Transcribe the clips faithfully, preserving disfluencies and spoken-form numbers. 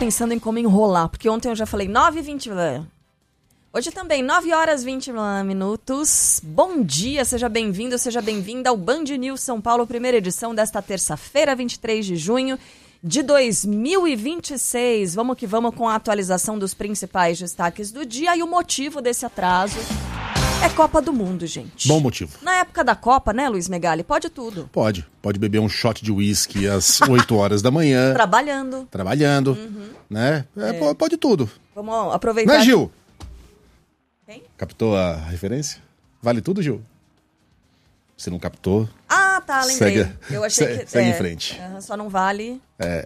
pensando em como enrolar, porque ontem eu já falei nove e vinte... Hoje também, nove horas e vinte minutos. Bom dia, seja bem-vindo, seja bem-vinda ao Band News São Paulo, primeira edição desta terça-feira, vinte e três de junho de dois mil e vinte e seis. Vamos que vamos com a atualização dos principais destaques do dia, e o motivo desse atraso é Copa do Mundo, gente. Bom motivo. Na época da Copa, né, Luiz Megali? Pode tudo. Pode. Pode beber um shot de uísque às oito horas da manhã. Trabalhando. Trabalhando, Uhum. né? É, É. Pode tudo. Vamos aproveitar. Não é, Gil? Quem? Captou a referência? Vale tudo, Gil? Se não captou, Ah, tá, lembrei. segue, Eu achei segue, que, segue é, em frente. uh, só não vale É.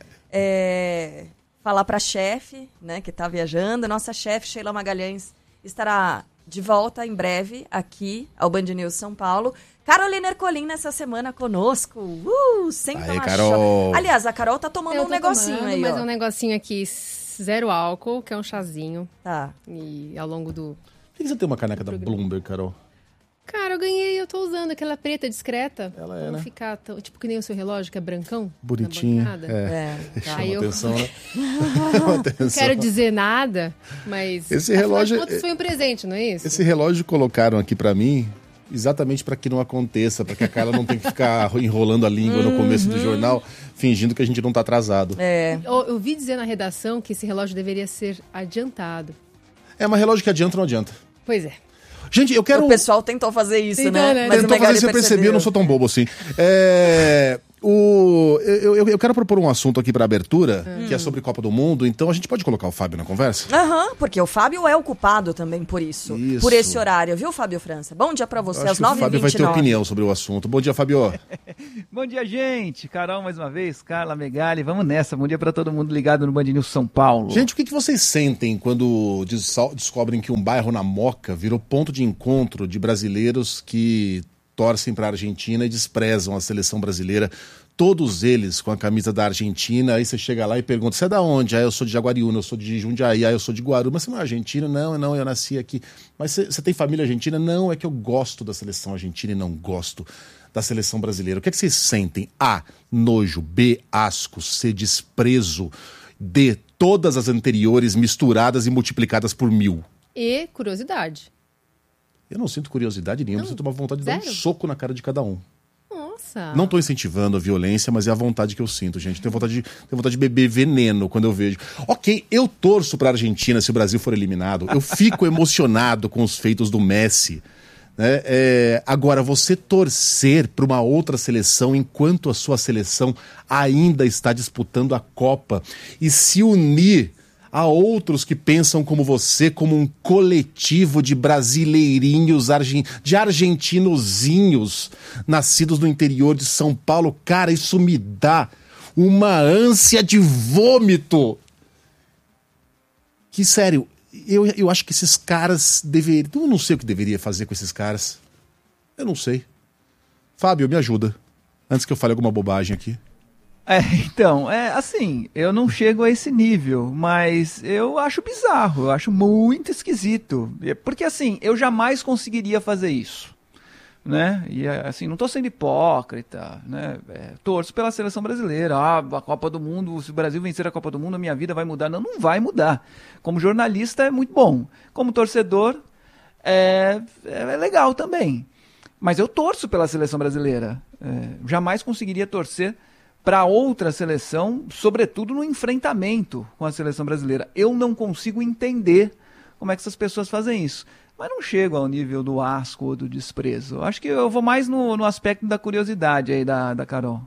é, falar pra chefe, né, que tá viajando. Nossa chefe, Sheila Magalhães, estará de volta em breve aqui ao Band News São Paulo. Carolina Ercolim nessa semana conosco. Uh, sem Aê, tomar Carol. choque. Aliás, a Carol tá tomando Eu um tô negocinho tomando, aí, mas ó. é um negocinho aqui, zero álcool, que é um chazinho. Tá. E ao longo do... Por que você tem uma caneca da Bloomberg, Carol? Cara, eu ganhei, eu tô usando aquela preta discreta. Ela é, pra não né? ficar tão... Tipo que nem o seu relógio, que é brancão. Bonitinha. na bancada. É. É, tá. Chama Aí eu- atenção, né? Chama Não atenção. quero dizer nada, mas... Esse afinal de relógio- contas, foi um presente, não é isso? Esse relógio colocaram aqui pra mim exatamente pra que não aconteça, pra que a Carla não tenha que ficar enrolando a língua no começo do jornal, fingindo que a gente não tá atrasado. É. Eu, eu vi dizer na redação que esse relógio deveria ser adiantado. É, mas relógio que adianta ou não adianta. Pois é. Gente, eu quero... O pessoal tentou fazer isso, Então, né? né? Mas o Tentou Megali fazer você perceber, percebeu. eu não sou tão bobo assim. É, o, eu, eu, eu quero propor um assunto aqui para abertura, que é sobre Copa do Mundo, então a gente pode colocar o Fábio na conversa? Aham, porque o Fábio é o culpado também por isso. Isso. Por esse horário, viu, Fábio França? Bom dia pra você, Eu acho às que o nove e Fábio vai vinte e ter nove. opinião sobre o assunto. Bom dia, Fábio. Bom dia, gente. Carol, mais uma vez. Carla, Megali. Vamos nessa. Bom dia pra todo mundo ligado no Band News São Paulo. Gente, o que, que vocês sentem quando des- descobrem que um bairro na Moca virou ponto de encontro de brasileiros que torcem para a Argentina e desprezam a seleção brasileira? Todos eles com a camisa da Argentina. Aí você chega lá e pergunta: você é da onde? Ah, eu sou de Jaguariúna, eu sou de Jundiaí, ah, eu sou de Guarulhos. Mas você não é argentino? Não, não, eu nasci aqui. Mas você, você tem família argentina? Não, é que eu gosto da seleção argentina e não gosto da seleção brasileira. O que é que vocês sentem? A, nojo. B, asco. C, desprezo. D, todas as anteriores misturadas e multiplicadas por mil. E curiosidade. Eu não sinto curiosidade nenhuma, eu sinto uma vontade de dar um zero? soco na cara de cada um. Nossa. Não estou incentivando a violência, mas é a vontade que eu sinto, gente. Tenho vontade de, tenho vontade de beber veneno quando eu vejo. Ok, eu torço para a Argentina se o Brasil for eliminado. Eu fico emocionado com os feitos do Messi. Né? É, agora, você torcer para uma outra seleção enquanto a sua seleção ainda está disputando a Copa e se unir a outros que pensam como você, como um coletivo de brasileirinhos, argen- de argentinozinhos, nascidos no interior de São Paulo. Cara, isso me dá uma ânsia de vômito. Que, sério, eu, eu acho que esses caras deveriam... Eu não sei o que deveria fazer com esses caras. Eu não sei. Fábio, me ajuda. Antes que eu fale alguma bobagem aqui. É, então, é assim, eu não chego a esse nível, mas eu acho bizarro, eu acho muito esquisito. É, Porque assim, eu jamais conseguiria fazer isso. Né? E assim, não estou sendo hipócrita, né? É, torço pela seleção brasileira. Ah, a Copa do Mundo, se o Brasil vencer a Copa do Mundo, a minha vida vai mudar. Não, não vai mudar. Como jornalista é muito bom. Como torcedor é, é legal também. Mas eu torço pela seleção brasileira. É, jamais conseguiria torcer para outra seleção, sobretudo no enfrentamento com a seleção brasileira. Eu não consigo entender como é que essas pessoas fazem isso. Mas não chego ao nível do asco ou do desprezo. Acho que eu vou mais no, no aspecto da curiosidade aí da, da Carol.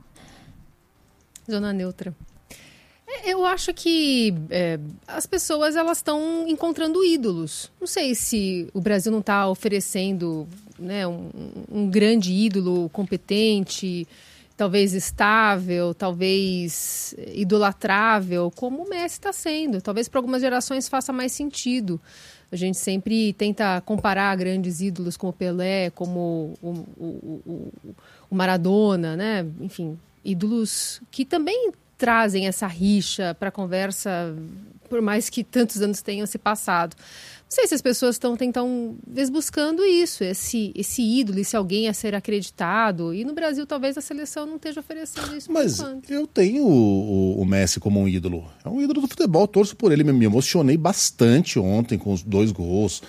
Zona neutra. É, Eu acho que é, as pessoas elas estão encontrando ídolos. Não sei se o Brasil não está oferecendo, né, um, um grande ídolo competente, talvez estável, talvez idolatrável, como o Messi está sendo. Talvez para algumas gerações faça mais sentido. A gente sempre tenta comparar grandes ídolos como o Pelé, como o, o, o, o Maradona, né? Enfim, ídolos que também trazem essa rixa para a conversa, por mais que tantos anos tenham se passado. Não sei se as pessoas estão tentando, talvez, buscando isso, esse, esse ídolo, esse alguém a ser acreditado. E no Brasil, talvez a seleção não esteja oferecendo isso. Mas eu tenho o, o, o Messi como um ídolo. É um ídolo do futebol, torço por ele. Me emocionei bastante ontem com os dois gols.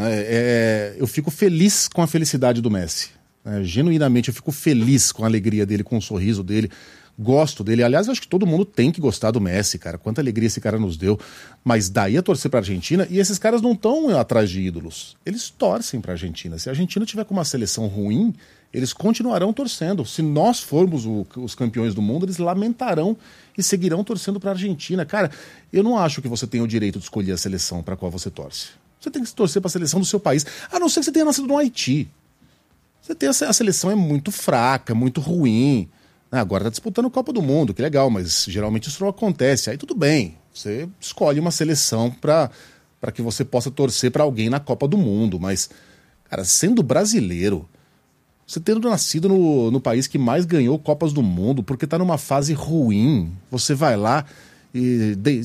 É, é, eu fico feliz com a felicidade do Messi. É, genuinamente, eu fico feliz com a alegria dele, com o sorriso dele. Gosto dele. Aliás, eu acho que todo mundo tem que gostar do Messi, cara. Quanta alegria esse cara nos deu. Mas daí a torcer pra Argentina, e esses caras não estão atrás de ídolos. Eles torcem pra Argentina. Se a Argentina tiver com uma seleção ruim, eles continuarão torcendo. Se nós formos o, os campeões do mundo, eles lamentarão e seguirão torcendo pra Argentina. Cara, eu não acho que você tenha o direito de escolher a seleção pra qual você torce. Você tem que torcer pra seleção do seu país. A não ser que você tenha nascido no Haiti. Você tem a, a seleção é muito fraca, muito ruim. Agora tá disputando a Copa do Mundo, que legal, mas geralmente isso não acontece. Aí tudo bem, você escolhe uma seleção para para que você possa torcer para alguém na Copa do Mundo. Mas, cara, sendo brasileiro, você tendo nascido no, no país que mais ganhou Copas do Mundo, porque tá numa fase ruim, você vai lá e de,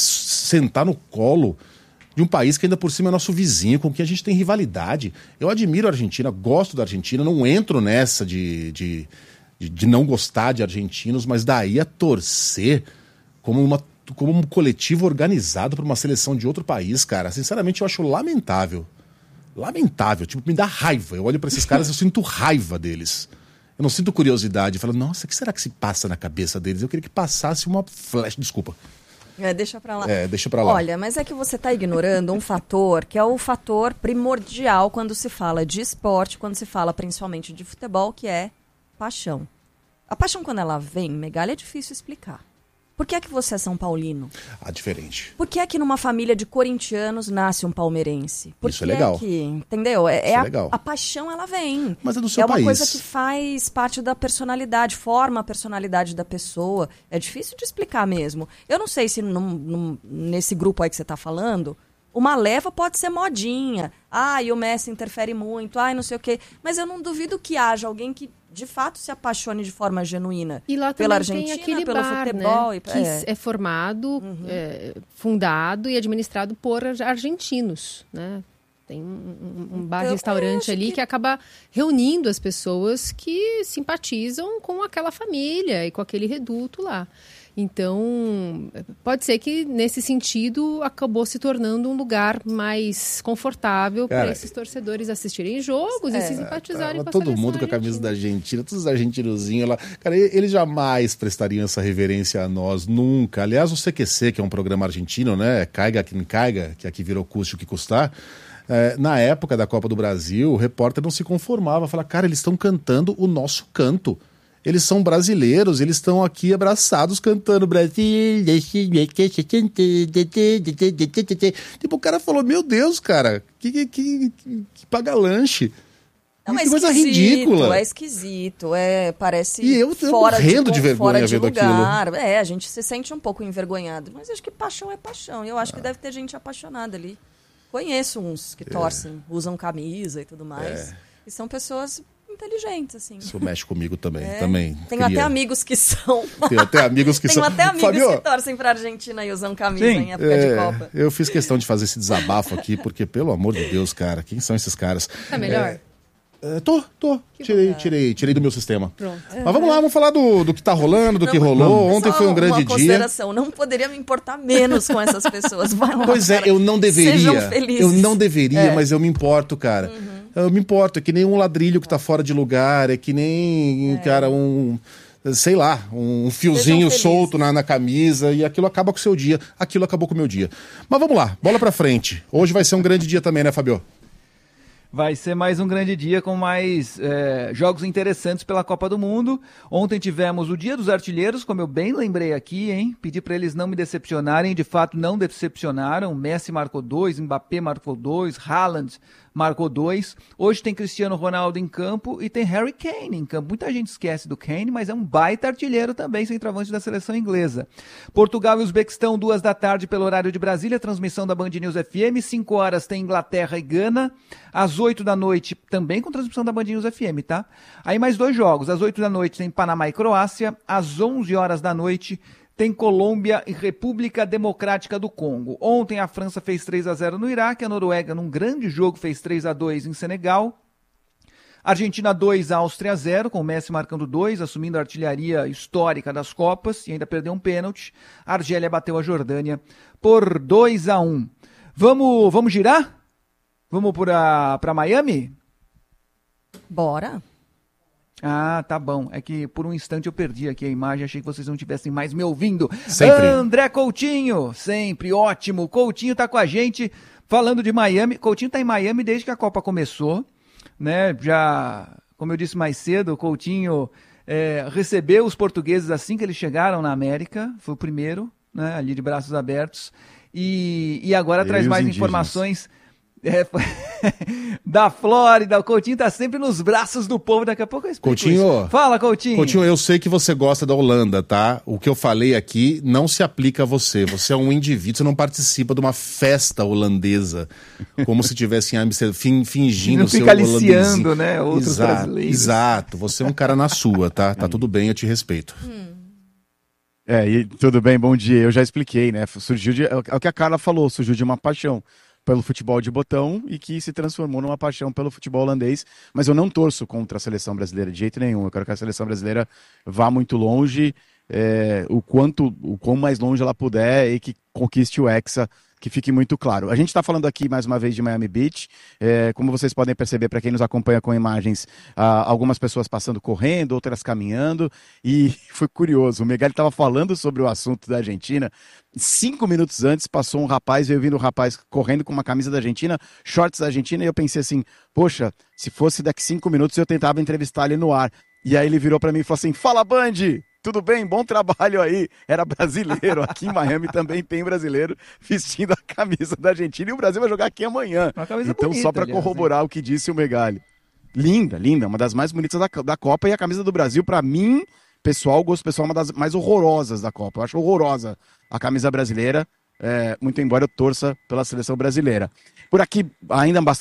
sentar no colo de um país que ainda por cima é nosso vizinho, com quem a gente tem rivalidade. Eu admiro a Argentina, gosto da Argentina, não entro nessa de... de de não gostar de argentinos, mas daí a torcer como, uma, como um coletivo organizado para uma seleção de outro país, cara. Sinceramente, eu acho lamentável. Lamentável. Tipo, me dá raiva. Eu olho para esses caras e eu sinto raiva deles. Eu não sinto curiosidade. Eu falo, nossa, o que será que se passa na cabeça deles? Eu queria que passasse uma flecha. Desculpa. É, deixa pra lá. É, deixa pra lá. Olha, mas é que você tá ignorando um fator que é o fator primordial quando se fala de esporte, quando se fala principalmente de futebol, que é paixão. A paixão, quando ela vem, Megali, é difícil explicar. Por que é que você é São Paulino? Ah, diferente. Por que é que numa família de corintianos nasce um palmeirense? Por Isso é legal. É que, entendeu? É, Isso é é a, legal. a paixão, ela vem. Mas é do seu É uma país. coisa que faz parte da personalidade, forma a personalidade da pessoa. É difícil de explicar mesmo. Eu não sei se num, num, nesse grupo aí que você está falando, uma leva pode ser modinha. Ah, e o Messi interfere muito. Ah, não sei o quê. Mas eu não duvido que haja alguém que de fato se apaixone de forma genuína e lá pela também Argentina, tem aquele pelo bar, futebol. Né? E, que é. é formado, uhum. é, fundado e administrado por argentinos, né? Tem um, um bar-restaurante ali que... que acaba reunindo as pessoas que simpatizam com aquela família e com aquele reduto lá. Então, pode ser que, nesse sentido, acabou se tornando um lugar mais confortável para esses torcedores assistirem jogos é, e se simpatizarem é, com a todo seleção mundo com a argentina. camisa da Argentina, todos os argentinozinhos lá. Cara, eles jamais prestariam essa reverência a nós, nunca. Aliás, o C Q C, que é um programa argentino, né? Caiga quem caiga, que aqui virou custe o que custar. É, na época da Copa do Brasil, o repórter não se conformava. Falava, cara, eles estão cantando o nosso canto. Eles são brasileiros, eles estão aqui abraçados cantando Brasil. Tipo, o cara falou, meu Deus, cara, que, que, que, que paga lanche. Não, que é coisa esquisito, ridícula. É esquisito, é, parece e eu fora morrendo de, de vergonha fora de vendo lugar. aquilo. É, a gente se sente um pouco envergonhado. Mas acho que paixão é paixão. Eu acho ah. que deve ter gente apaixonada ali. Conheço uns que torcem, é. usam camisa e tudo mais. É. E são pessoas inteligentes, assim. Isso mexe comigo também. É. também Tenho até amigos que são. Tenho até amigos que Tenho são. até amigos Fabio, que torcem pra Argentina e usam camisa sim, em época é, de Copa. Eu fiz questão de fazer esse desabafo aqui, porque, pelo amor de Deus, cara, quem são esses caras? Tá melhor? É, é, tô, tô. Tirei, tirei, tirei do meu sistema. Pronto. Mas vamos lá, vamos falar do, do que tá rolando, do não, que rolou. não, Ontem foi um grande uma dia. Consideração. Não poderia me importar menos com essas pessoas. Vai lá, pois é, cara. eu não deveria. Sejam felizes. Eu não deveria, é. mas eu me importo, cara. Uhum. Eu me importo. É que nem um ladrilho que tá fora de lugar, é que nem, é. cara, um... sei lá, um fiozinho solto na, na camisa, e aquilo acaba com o seu dia. Aquilo acabou com o meu dia. Mas vamos lá, bola pra frente. Hoje vai ser um grande dia também, né, Fabio? Vai ser mais um grande dia com mais é, jogos interessantes pela Copa do Mundo. Ontem tivemos o Dia dos Artilheiros, como eu bem lembrei aqui, hein? Pedi para eles não me decepcionarem, de fato não decepcionaram. Messi marcou dois, Mbappé marcou dois, Haaland marcou dois. Hoje tem Cristiano Ronaldo em campo e tem Harry Kane em campo. Muita gente esquece do Kane, mas é um baita artilheiro também, centroavante da seleção inglesa. Portugal e Uzbequistão, duas da tarde pelo horário de Brasília, transmissão da Band News F M. Cinco horas tem Inglaterra e Gana. Às oito da noite, também com transmissão da Band News F M, tá? Aí mais dois jogos. Às oito da noite tem Panamá e Croácia. Às onze horas da noite tem Colômbia e República Democrática do Congo. Ontem a França fez três a zero no Iraque, a Noruega num grande jogo fez três a dois em Senegal. Argentina dois, Áustria zero, com o Messi marcando dois, assumindo a artilharia histórica das Copas e ainda perdeu um pênalti. A Argélia bateu a Jordânia por dois a um. Vamos, vamos girar? Vamos para Miami? Bora. Ah, tá bom. É que por um instante eu perdi aqui a imagem, achei que vocês não estivessem mais me ouvindo. Sempre. André Coutinho, sempre, ótimo. Coutinho tá com a gente falando de Miami. Coutinho tá em Miami desde que a Copa começou, né? Já, como eu disse mais cedo, o Coutinho é, recebeu os portugueses assim que eles chegaram na América, foi o primeiro, né? Ali de braços abertos. E, e agora e traz mais indígenas. informações... É, da Flórida. O Coutinho tá sempre nos braços do povo. Daqui a pouco eu explico Coutinho, isso. Fala, Coutinho. Coutinho, eu sei que você gosta da Holanda, tá? O que eu falei aqui não se aplica a você. Você é um indivíduo, você não participa de uma festa holandesa, como se tivesse em Amsterdã, fin, fingindo não ser fica holandês. aliciando, né, outros exato, brasileiros. Exato, você é um cara na sua, tá? Tá tudo bem, eu te respeito. Hum. É, e tudo bem, bom dia. Eu já expliquei, né? Surgiu de, é o que a Carla falou, surgiu de uma paixão pelo futebol de botão e que se transformou numa paixão pelo futebol holandês, mas eu não torço contra a seleção brasileira de jeito nenhum. Eu quero que a seleção brasileira vá muito longe, é, o quanto, o quão mais longe ela puder e que conquiste o Hexa, que fique muito claro. A gente está falando aqui mais uma vez de Miami Beach, é, como vocês podem perceber, para quem nos acompanha com imagens, ah, algumas pessoas passando correndo, outras caminhando, e foi curioso, o Megali estava falando sobre o assunto da Argentina, cinco minutos antes passou um rapaz, veio vindo um rapaz correndo com uma camisa da Argentina, shorts da Argentina, e eu pensei assim, poxa, se fosse daqui cinco minutos eu tentava entrevistar ele no ar, e aí ele virou para mim e falou assim, fala Band! Tudo bem? Bom trabalho aí. Era brasileiro. Aqui em Miami também tem brasileiro vestindo a camisa da Argentina e o Brasil vai jogar aqui amanhã. Uma camisa então, bonita, só para corroborar aliás, o que disse o Megali. Linda, linda. Uma das mais bonitas da, da Copa e a camisa do Brasil, para mim, pessoal, gosto pessoal, uma das mais horrorosas da Copa. Eu acho horrorosa a camisa brasileira, é, muito embora eu torça pela seleção brasileira. Por aqui, ainda bastante